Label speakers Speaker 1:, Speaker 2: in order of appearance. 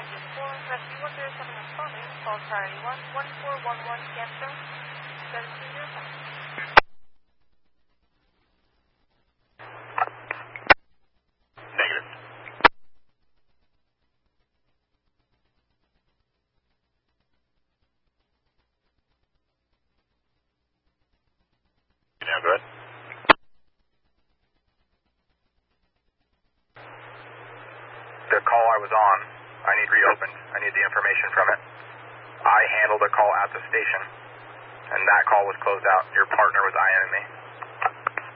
Speaker 1: Rescue 107 responding. Call priority 1411 cancel 1705.
Speaker 2: Negative. Yeah, go ahead. The call I was on, I need reopened. I need the information from it. I handled a call at the station, and that call was closed out. Your partner was IMing me.